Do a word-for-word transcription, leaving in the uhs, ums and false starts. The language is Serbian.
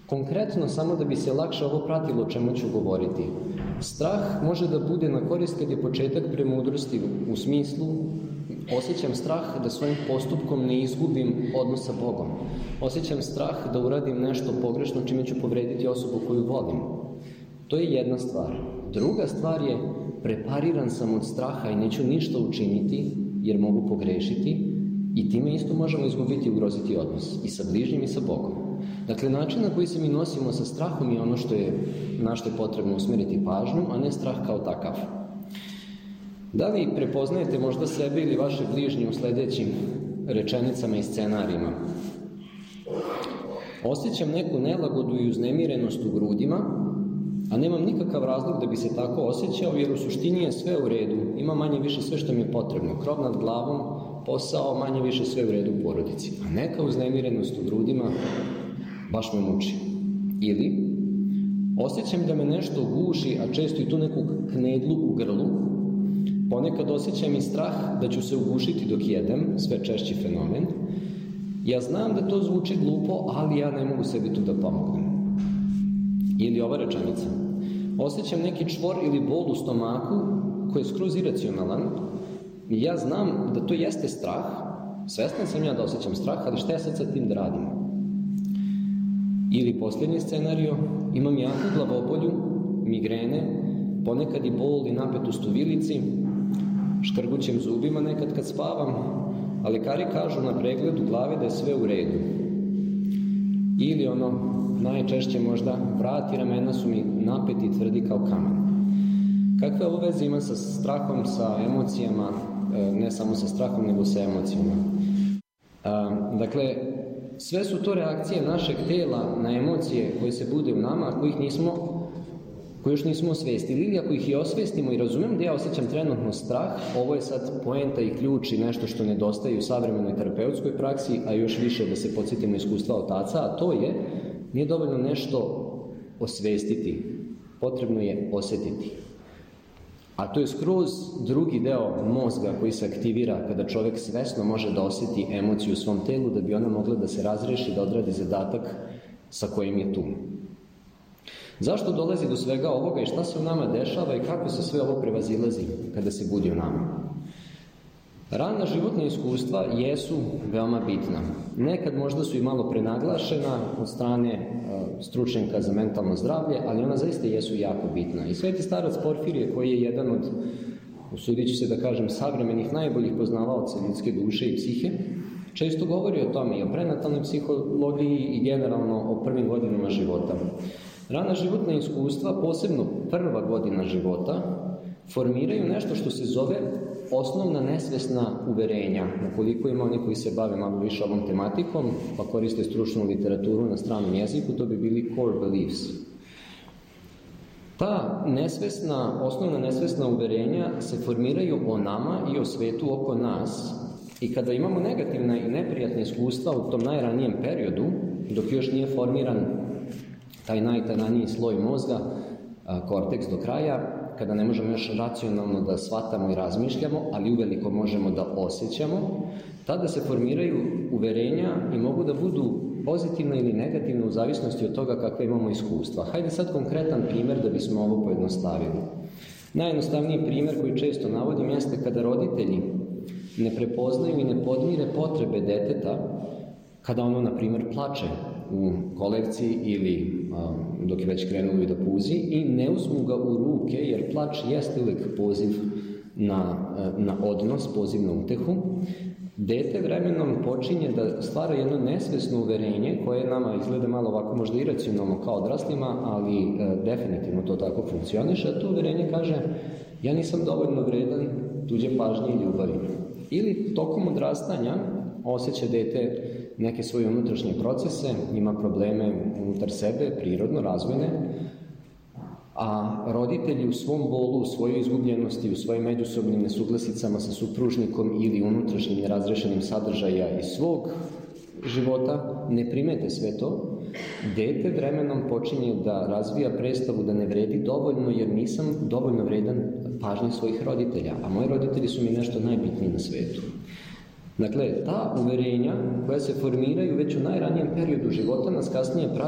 Konkretno, samo da bi se lakše ovo pratilo o čemu ću govoriti. Strah može da bude na korist kad je početak premudrosti, u smislu osjećam strah da svojim postupkom ne izgubim odnos sa Bogom. Osjećam strah da uradim nešto pogrešno čime ću povrediti osobu koju volim. To je jedna stvar. Druga stvar je, prepariran sam od straha i neću ništa učiniti jer mogu pogrešiti i time isto možemo izgubiti i ugroziti odnos i sa bližnjim i sa Bogom. Dakle, način na koji se mi nosimo sa strahom je ono što je, na što je potrebno usmeriti pažnju, a ne strah kao takav. Da li prepoznajete možda sebe ili vaše bližnje u sledećim rečenicama i scenarijima? Osjećam neku nelagodu i uznemirenost u grudima, a nemam nikakav razlog da bi se tako osjećao, jer u suštini je sve u redu, ima manje više sve što mi je potrebno, krov nad glavom, posao, manje više sve u redu u porodici. A neka uznemirenost u grudima baš me muči. Ili osjećam da me nešto guši, a često i tu neku knedlu u grlu. Ponekad osjećam i strah da ću se ugušiti dok jedem, sve češći fenomen. Ja znam da to zvuči glupo, ali ja ne mogu sebi tu da pomognem. Ili ova rečenica. Osjećam neki čvor ili bol u stomaku koji je skroz iracionalan. I ja znam da to jeste strah, svestan sam ja da osjećam strah, ali šta ja sad sa tim da radim? Ili posljednji scenario, imam jaku glavobolju, migrene, ponekad i bol i napetost u vilici, škrgućem zubima nekad kad spavam, a lekari kažu na pregledu glave da je sve u redu. Ili ono, najčešće možda, vrat i ramena su mi napeti i tvrdi kao kamen. Kakve ovo veze ima sa strahom, sa emocijama, ne samo sa strahom, nego sa emocijama? Dakle, sve su to reakcije našeg tela na emocije koje se bude u nama, a kojih nismo, koje još nismo osvestili, ili ako ih i osvestimo i razumem da ja osjećam trenutno strah, ovo je sad poenta i ključ i nešto što nedostaje u savremenoj terapeutskoj praksi, a još više da se podsjetimo iskustva otaca, a to je, nije dovoljno nešto osvestiti, potrebno je osjetiti. A to je skroz drugi deo mozga koji se aktivira kada čovjek svesno može da osjeti emociju u svom telu da bi ona mogla da se razreši, da odradi zadatak sa kojim je tu. Zašto dolazi do svega ovoga i šta se u nama dešava i kako se sve ovo prevazilazi kada se budi u nama? Rana životna iskustva jesu veoma bitna. Nekad možda su i malo prenaglašena od strane uh, stručnjaka za mentalno zdravlje, ali ona zaista jesu jako bitna. I Sveti starac Porfirije, koji je jedan od, usudit ću se da kažem, savremenih najboljih poznavaoca ljudske duše i psihe, često govori o tome i o prenatalnoj psihologiji i generalno o prvim godinama života. Rana životna iskustva, posebno prva godina života, formiraju nešto što se zove osnovna nesvesna uverenja. Ukoliko ima oni koji se bave malo više ovom tematikom, pa koriste stručnu literaturu na stranom jeziku, to bi bili core beliefs. Ta nesvesna, osnovna nesvesna uverenja se formiraju o nama i o svetu oko nas. I kada imamo negativna i neprijatna iskustva u tom najranijem periodu, dok još nije formiran taj najtananiji sloj mozga, korteks do kraja, kada ne možemo još racionalno da shvatamo i razmišljamo, ali uveliko možemo da osjećamo, tada se formiraju uverenja i mogu da budu pozitivna ili negativna u zavisnosti od toga kakve imamo iskustva. Hajde sad konkretan primjer da bismo ovo pojednostavili. Najjednostavniji primjer koji često navodim jeste kada roditelji ne prepoznaju i ne podmire potrebe deteta kada ono, na primjer, plače u kolevci ili a, dok je već krenulo i da puzi i ne uzmu ga u ruke, jer plač jeste uvijek poziv na, na odnos, poziv na utehu. Dete vremenom počinje da stvara jedno nesvesno uverenje koje nama izgleda malo ovako možda iracionalno kao odraslima, ali e, definitivno to tako funkcioniše, a to uverenje kaže ja nisam dovoljno vredan tuđe pažnje i ljubavi. Ili tokom odrastanja osjeća dete neke svoje unutrašnje procese, ima probleme unutar sebe, prirodno, razvojne, a roditelji u svom bolu, u svojoj izgubljenosti, u svojim međusobnim nesuglasicama sa supružnikom ili unutrašnjim nerazrešenim sadržaja iz svog života ne primete sve to, dete vremenom počinje da razvija predstavu da ne vredi dovoljno jer nisam dovoljno vredan pažnje svojih roditelja, a moji roditelji su mi nešto najbitnije na svetu. Dakle, ta uverenja koja se formiraju već u najranijem periodu života nas kasnije prate